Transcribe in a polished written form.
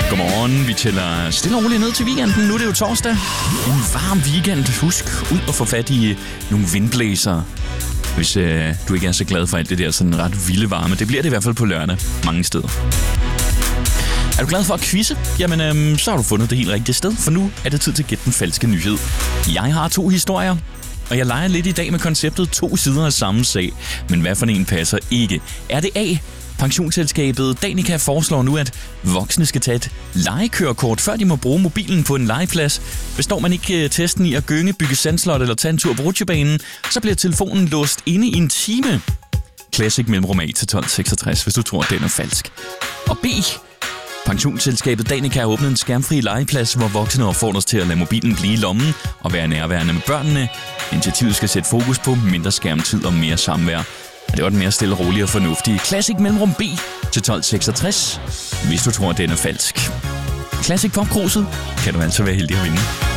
Godmorgen. Vi tæller stille og roligt ned til weekenden. Nu er det jo torsdag. En varm weekend. Husk, ud og få fat i nogle vindblæser. Hvis du ikke er så glad for alt det der sådan ret vilde varme. Det bliver det i hvert fald på lørdag mange steder. Er du glad for at quizze? Jamen, så har du fundet det helt rigtige sted. For nu er det tid til at gætte den falske nyhed. Jeg har 2 historier. Og jeg leger lidt i dag med konceptet 2 sider af samme sag. Men hvad for en passer ikke? Er det A? Pensionsselskabet Danica foreslår nu, at voksne skal tage et legekørekort, før de må bruge mobilen på en legeplads. Består man ikke testen i at gynge, bygge sandslot eller tage en tur på rutsjebanen, så bliver telefonen låst inde i en time. Classic mellemrum A til 1266, hvis du tror, den er falsk. Og B. Pensionsselskabet Danica har åbnet en skærmfri legeplads, hvor voksne opfordres til at lade mobilen blive i lommen og være nærværende med børnene. Initiativet skal sætte fokus på mindre skærmtid og mere samvær. Og det var den mere stille, rolige og fornuftige Classic mellemrum B til 1266, hvis du tror, den er falsk. Classic Popkruset kan du altså være heldig at vinde.